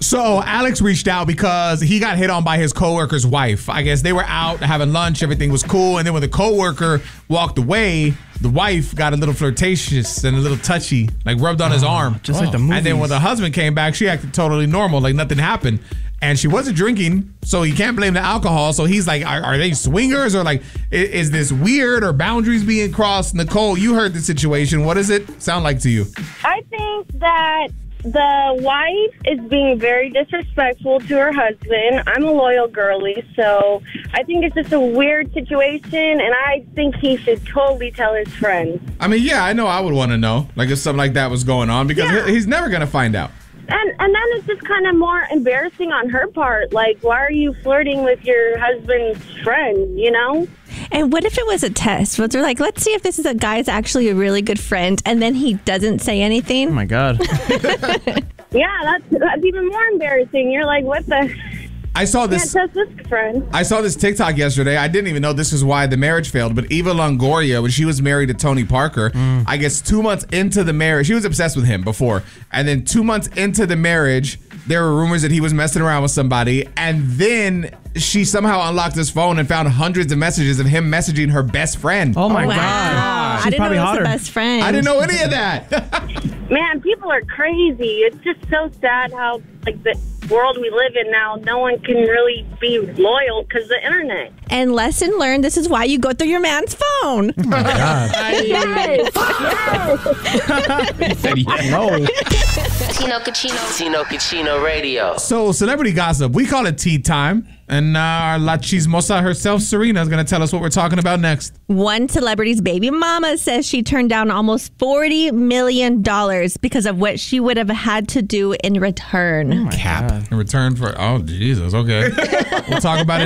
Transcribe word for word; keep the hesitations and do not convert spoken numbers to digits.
So Alex reached out because he got hit on by his coworker's wife. I guess they were out having lunch, everything was cool, and then when the coworker walked away, the wife got a little flirtatious and a little touchy, like rubbed on his Oh, arm. just like the movies. And then when the husband came back, she acted totally normal, like nothing happened. And she wasn't drinking, so he can't blame the alcohol. So he's like, are, are they swingers or like, is, is this weird or boundaries being crossed? Nicole, you heard the situation. What does it sound like to you? I think that the wife is being very disrespectful to her husband. I'm a loyal girly, so I think it's just a weird situation, and I think he should totally tell his friends. I mean, yeah, I know I would want to know, like if something like that was going on, because Yeah. he- he's never going to find out. And and then it's just kind of more embarrassing on her part. Like, why are you flirting with your husband's friend, you know? And what if it was a test? Was they're like, let's see if this is a guy's actually a really good friend, and then he doesn't say anything? Oh my God. Yeah, that's, that's even more embarrassing. You're like, what the... I saw Can't this. trust this friend. I saw this TikTok yesterday. I didn't even know this is why the marriage failed. But Eva Longoria, when she was married to Tony Parker, I guess two months into the marriage, she was obsessed with him before. And then two months into the marriage, there were rumors that he was messing around with somebody. And then she somehow unlocked his phone and found hundreds of messages of him messaging her best friend. Oh my Wow. God. I She's didn't know probably it was hotter. the best friend. I didn't know any of that. Man, people are crazy. It's just so sad how, like, the world we live in now, no one can really be loyal because the internet. And lesson learned, this is why you go through your man's phone. Oh my God. Yes, yes. Said yeah, no. Tino Cucino. Tino Cucino Radio. So, celebrity gossip. We call it tea time. And uh, our La Chismosa herself, Serena, is going to tell us what we're talking about next. One celebrity's baby mama says she turned down almost forty million dollars because of what she would have had to do in return. Cap in return for, oh, Jesus. Okay. We'll talk about it.